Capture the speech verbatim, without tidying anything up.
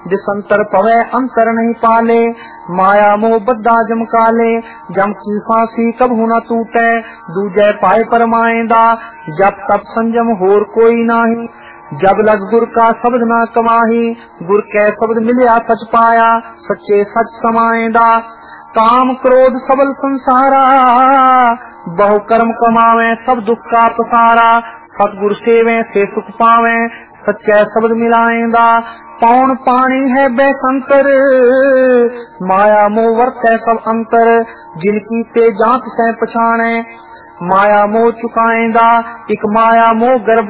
दिसंतर पवे अंतर नहीं पाले, माया मोह बद्दा जम काले। जम की फांसी कबहू न टूटे, दूजे पाए परमाएंदा। जब तब संजम होर कोई नाही, जब लग गुर का शब्द ना कमाही। गुर के शब्द मिलया सच पाया, सच्चे सच समाएंदा। काम क्रोध सबल संसारा, बहु कर्म कमावे सब दुख का पसारा। सतगुर सेवे से सुख पावे, सच्चे शब्द मिलाएंदा। पौन पानी है बेसंकर, माया मोह वर्त है सब अंतर। जिनकी ते जात से पछाणे, माया मोह चुकाएंदा। एक माया मोह गर्भ